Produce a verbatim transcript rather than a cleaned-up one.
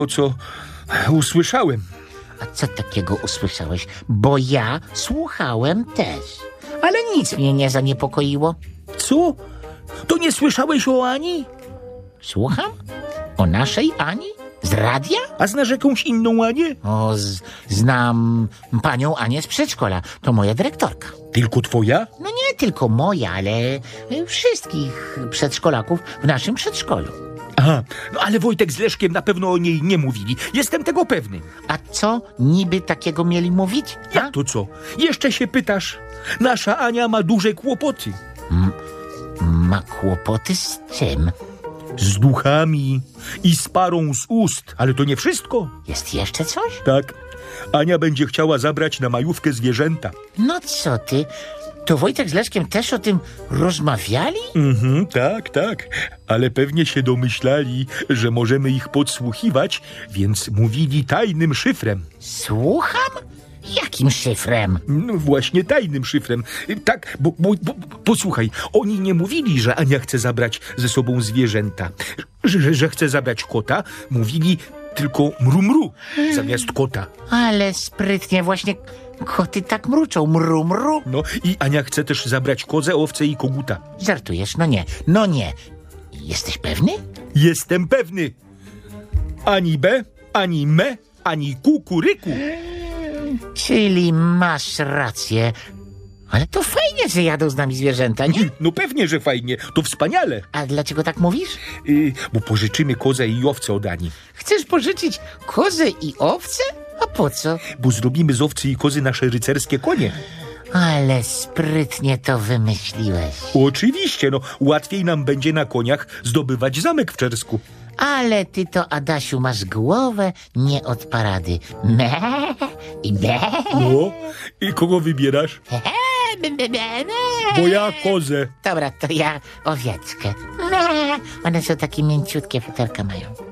O co usłyszałem. A co takiego usłyszałeś? Bo ja słuchałem też. Ale nic mnie nie zaniepokoiło. Co? To nie słyszałeś o Ani? Słucham? O naszej Ani? Z radia? A znasz jakąś inną Anię? O, z, znam panią Anię z przedszkola. To moja dyrektorka. Tylko twoja? No nie tylko moja, ale wszystkich przedszkolaków w naszym przedszkolu. Aha, no ale Wojtek z Leszkiem na pewno o niej nie mówili. Jestem tego pewny. A co niby takiego mieli mówić? A? Jak to co? Jeszcze się pytasz? Nasza Ania ma duże kłopoty. Ma kłopoty z czym? Z duchami i z parą z ust. Ale to nie wszystko. Jest jeszcze coś? Tak. Ania będzie chciała zabrać na majówkę zwierzęta. No co ty? To Wojtek z Leszkiem też o tym rozmawiali? Mhm, tak, tak. Ale pewnie się domyślali, że możemy ich podsłuchiwać, więc mówili tajnym szyfrem. Słucham? Jakim szyfrem? No właśnie tajnym szyfrem. Tak, bo, bo, bo posłuchaj, oni nie mówili, że Ania chce zabrać ze sobą zwierzęta. Że, że, że chce zabrać kota, mówili tylko mru-mru zamiast kota. Ale sprytnie, właśnie koty tak mruczą, mru, mru. No i Ania chce też zabrać kozę, owcę i koguta. Żartujesz? No nie, no nie. Jesteś pewny? Jestem pewny. Ani be, ani me, ani kukuryku. Czyli masz rację. Ale to fajnie, że jadą z nami zwierzęta, nie? No pewnie, że fajnie. To wspaniale. A dlaczego tak mówisz? Yy, bo pożyczymy kozę i owcę od Ani. Chcesz pożyczyć kozę i owce? A po co? Bo zrobimy z owcy i kozy nasze rycerskie konie. Ale sprytnie to wymyśliłeś. Oczywiście, no łatwiej nam będzie na koniach zdobywać zamek w Czersku. Ale ty to, Adasiu, masz głowę nie od parady. Me i be. No, i kogo wybierasz? Be, be, be, be. Bo ja kozę. Dobra, to ja owieczkę. Me. One są takie mięciutkie, futerka mają.